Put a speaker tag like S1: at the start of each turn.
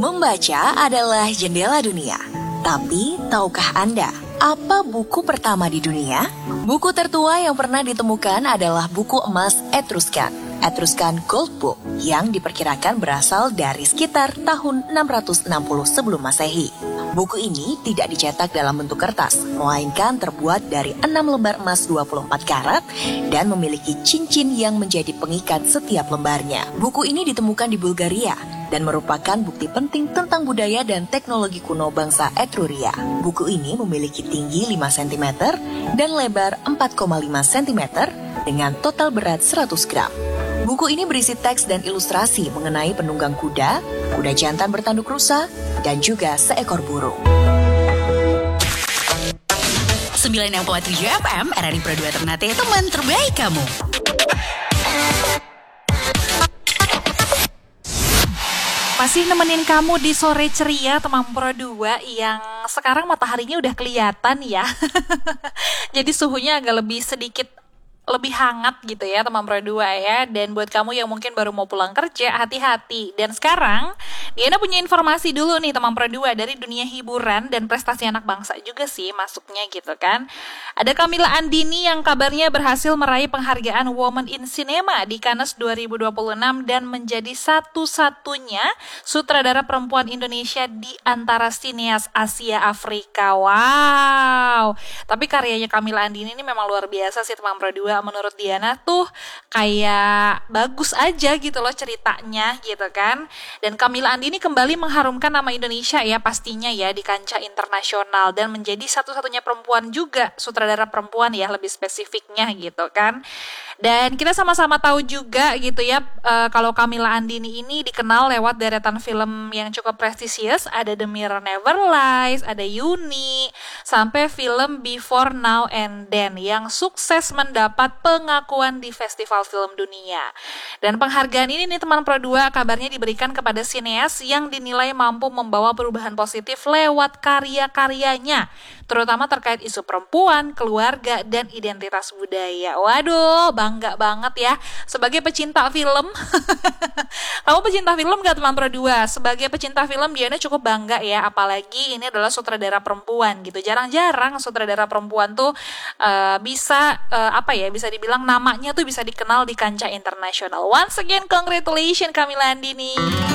S1: Membaca adalah jendela dunia. Tapi, tahukah Anda apa buku pertama di dunia? Buku tertua yang pernah ditemukan adalah buku emas Etruscan Gold Book, yang diperkirakan berasal dari sekitar tahun 660 sebelum Masehi. Buku ini tidak dicetak dalam bentuk kertas, melainkan terbuat dari 6 lembar emas 24 karat dan memiliki cincin yang menjadi pengikat setiap lembarnya. Buku ini ditemukan di Bulgaria dan merupakan bukti penting tentang budaya dan teknologi kuno bangsa Etruria. Buku ini memiliki tinggi 5 cm dan lebar 4,5 cm dengan total berat 100 gram. Buku ini berisi teks dan ilustrasi mengenai penunggang kuda, kuda jantan bertanduk rusa, dan juga seekor burung.
S2: 9,7 FM, RRI Pro 2 Ternate, teman terbaik kamu.
S3: Masih nemenin kamu di sore ceria teman Pro 2 yang sekarang mataharinya udah kelihatan ya. Jadi suhunya agak lebih hangat gitu ya teman Pro 2 ya. Dan buat kamu yang mungkin baru mau pulang kerja, hati-hati. Dan sekarang Diana punya informasi dulu nih teman Pro 2 dari dunia hiburan dan prestasi anak bangsa juga sih masuknya gitu kan. Ada Camilla Andini yang kabarnya berhasil meraih penghargaan Women in Cinema di Cannes 2026 dan menjadi satu-satunya sutradara perempuan Indonesia di antara sineas Asia Afrika. Wow. Tapi karyanya Camilla Andini ini memang luar biasa sih teman Pro 2. Menurut Diana tuh kayak bagus aja gitu loh ceritanya gitu kan. Dan Camilla Andini kembali mengharumkan nama Indonesia ya pastinya ya di kancah internasional dan menjadi satu-satunya perempuan juga, sutradara perempuan ya lebih spesifiknya gitu kan. Dan kita sama-sama tahu juga gitu ya kalau Camilla Andini ini dikenal lewat deretan film yang cukup prestisius, ada The Mirror Never Lies, ada Yuni, sampai film Before Now and Then yang sukses mendapat pengakuan di festival film dunia. Dan penghargaan ini nih teman Pro 2 kabarnya diberikan kepada sineas yang dinilai mampu membawa perubahan positif lewat karya-karyanya, terutama terkait isu perempuan, keluarga, dan identitas budaya. Waduh, bangga banget ya sebagai pecinta film. Kamu pecinta film gak teman Pro 2? Sebagai pecinta film Diana cukup bangga ya, apalagi ini adalah sutradara perempuan gitu. Jarang-jarang sutradara perempuan tuh bisa dibilang namanya tuh bisa dikenal di kancah internasional. Once again, congratulations Camilla Andini.